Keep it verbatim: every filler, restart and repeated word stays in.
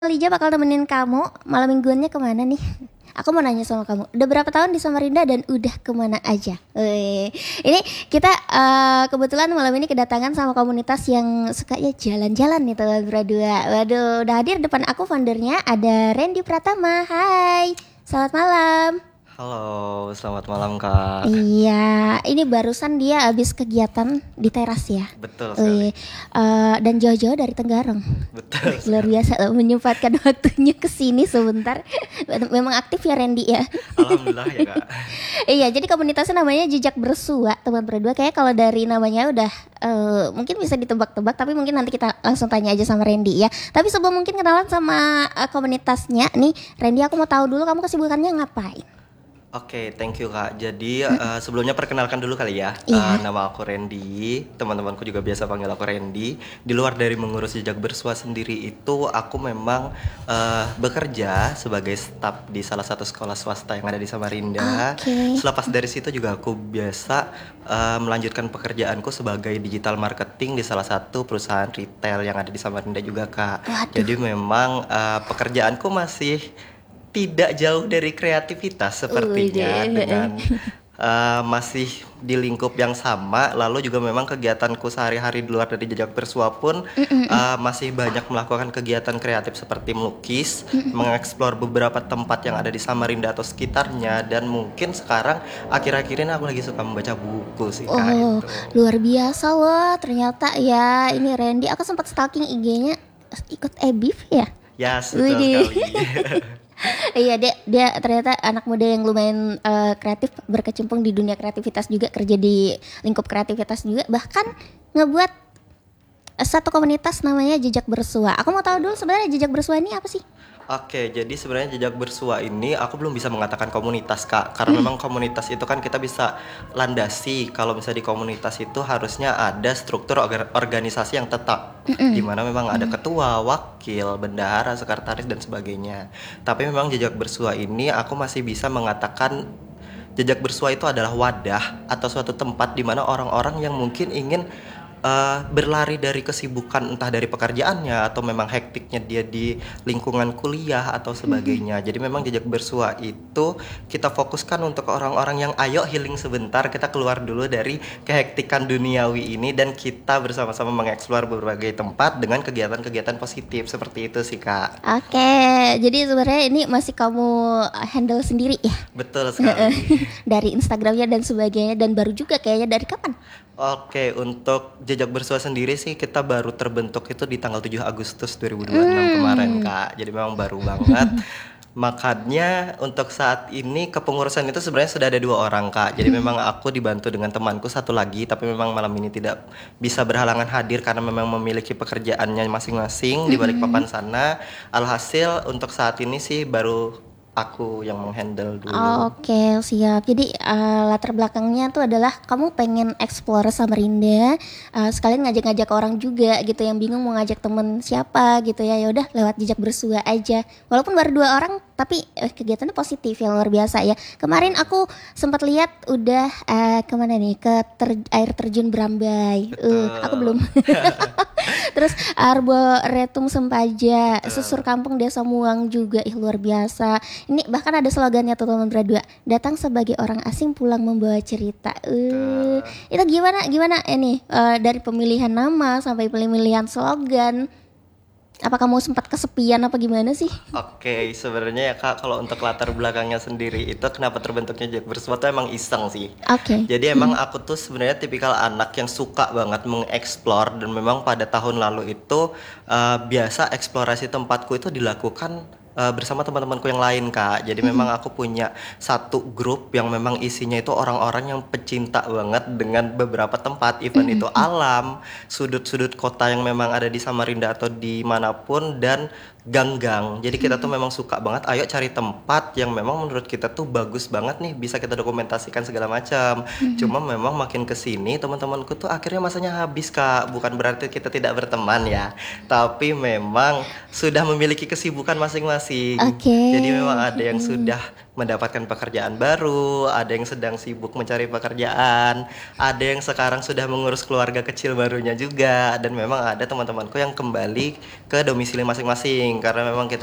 Lija bakal temenin kamu malam mingguannya kemana nih? Aku mau nanya sama kamu, udah berapa tahun di Samarinda dan udah kemana aja? Wih, ini kita eh, kebetulan malam ini kedatangan sama komunitas yang suka ya jalan-jalan nih teman berdua. Waduh, udah hadir depan aku foundernya ada Randy Pratama. Hai, selamat malam. Halo, selamat malam Kak. Iya, ini barusan dia habis kegiatan di teras ya. Betul Wih, sekali. eh, dan jauh-jauh dari Tenggarong. Betul Luar sekali. biasa loh menyempatkan waktunya ke sini sebentar. Memang aktif ya Randy ya. Alhamdulillah ya Kak. Iya, jadi komunitasnya namanya Jejak Bersua, teman berdua. Kayak kalau dari namanya udah eh, mungkin bisa ditebak-tebak, tapi mungkin nanti kita langsung tanya aja sama Randy ya. Tapi sebelum mungkin kenalan sama eh, komunitasnya nih, Randy aku mau tahu dulu kamu kesibukannya ngapain? Oke, thank you Kak. Jadi eh, sebelumnya perkenalkan dulu kali ya. Eh, Iya. nama aku Randy, teman-temanku juga biasa panggil aku Randy. Di luar dari mengurus Jejak Bersua sendiri itu, aku memang eh, bekerja sebagai staf di salah satu sekolah swasta yang ada di Samarinda. Oke. Selepas dari situ juga aku biasa eh, melanjutkan pekerjaanku sebagai digital marketing di salah satu perusahaan retail yang ada di Samarinda juga Kak. Waduh. Jadi memang eh, pekerjaanku masih tidak jauh dari kreativitas sepertinya, Udah. dengan uh, masih di lingkup yang sama. Lalu juga memang kegiatanku sehari-hari di luar dari Jejak Bersua pun uh, masih banyak melakukan kegiatan kreatif seperti melukis, mengeksplor beberapa tempat yang ada di Samarinda atau sekitarnya. Dan mungkin sekarang akhir-akhir ini aku lagi suka membaca buku sih Kak, Oh, itu. luar biasa loh. Ternyata ya ini Randy. Aku sempat stalking I G-nya, ikut Ebif ya. Yes, betul Widih. sekali. Iya, dia dia ternyata anak muda yang lumayan eh, kreatif, berkecimpung di dunia kreativitas juga, kerja di lingkup kreativitas juga, bahkan ngebuat eh, satu komunitas namanya Jejak Bersua. Aku mau tahu dulu sebenarnya Jejak Bersua ini apa sih? Oke, jadi sebenarnya Jejak Bersua ini aku belum bisa mengatakan komunitas Kak, karena memang komunitas itu kan kita bisa landasi. Kalau misalnya di komunitas itu harusnya ada struktur orga- organisasi yang tetap, di mana memang ada ketua, wakil, bendahara, sekretaris dan sebagainya. Tapi memang Jejak Bersua ini aku masih bisa mengatakan Jejak Bersua itu adalah wadah atau suatu tempat di mana orang-orang yang mungkin ingin eh, berlari dari kesibukan, entah dari pekerjaannya atau memang hektiknya dia di lingkungan kuliah atau sebagainya. Jadi memang Jejak Bersua itu kita fokuskan untuk orang-orang yang ayo healing sebentar, kita keluar dulu dari kehektikan duniawi ini dan kita bersama-sama mengeksplor berbagai tempat dengan kegiatan-kegiatan positif seperti itu sih Kak. Oke, jadi sebenarnya ini masih kamu handle sendiri ya? Betul sekali. Dari Instagramnya dan sebagainya, dan baru juga kayaknya dari kapan? Oke, untuk Jejak Bersua sendiri sih kita baru terbentuk itu di tanggal tujuh Agustus dua ribu dua puluh enam kemarin Kak. Jadi memang baru banget. Makanya untuk saat ini kepengurusan itu sebenarnya sudah ada dua orang Kak. Jadi memang aku dibantu dengan temanku satu lagi, tapi memang malam ini tidak bisa berhalangan hadir karena memang memiliki pekerjaannya masing-masing di Balikpapan sana. Alhasil untuk saat ini sih baru aku yang menghandle dulu. Oke, siap. Jadi eh, latar belakangnya tuh adalah kamu pengen explore Samarinda, eh, sekalian ngajak-ngajak orang juga gitu yang bingung mau ngajak temen siapa gitu ya. Ya udah lewat Jejak Bersua aja. Walaupun baru dua orang, tapi eh, kegiatannya positif yang luar biasa ya. Kemarin aku sempat lihat udah eh, kemana nih, ke ter- air terjun Brambai. Eh, aku belum. Terus Arboretum Sempaja, Susur Kampung Desa Muang juga, ih luar biasa. Ini bahkan ada slogannya tuh teman berdua, datang sebagai orang asing pulang membawa cerita. Uh, itu gimana gimana ini eh, dari pemilihan nama sampai pemilihan slogan. Apa kamu sempat kesepian apa gimana sih? Oke, sebenarnya ya Kak, kalau untuk latar belakangnya sendiri itu kenapa terbentuknya Jejak Bersua tuh emang iseng sih. Oke. Jadi emang aku tuh sebenarnya tipikal anak yang suka banget mengeksplor, dan memang pada tahun lalu itu eh, biasa eksplorasi tempatku itu dilakukan eh, bersama teman-temanku yang lain Kak. Jadi memang aku punya satu grup yang memang isinya itu orang-orang yang pecinta banget dengan beberapa tempat, event itu alam, sudut-sudut kota yang memang ada di Samarinda atau dimanapun, dan gang-gang. Jadi kita tuh memang suka banget, ayo cari tempat yang memang menurut kita tuh bagus banget nih, bisa kita dokumentasikan segala macam. Cuma memang makin kesini teman-temanku tuh akhirnya masanya habis Kak. Bukan berarti kita tidak berteman ya, tapi memang sudah memiliki kesibukan masing-masing masing-masing. Oke. Jadi memang ada yang Mm-mm. sudah mendapatkan pekerjaan baru, ada yang sedang sibuk mencari pekerjaan, ada yang sekarang sudah mengurus keluarga kecil barunya juga, dan memang ada teman-temanku yang kembali ke domisili masing-masing karena memang kita